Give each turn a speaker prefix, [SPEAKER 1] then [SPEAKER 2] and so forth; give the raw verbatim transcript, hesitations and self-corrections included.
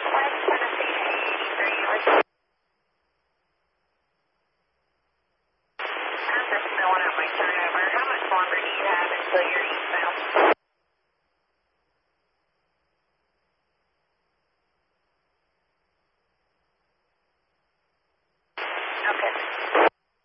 [SPEAKER 1] West Tennessee eighty-three, what's your... I'm just filling out my turnover. How much longer do you have until you're eastbound?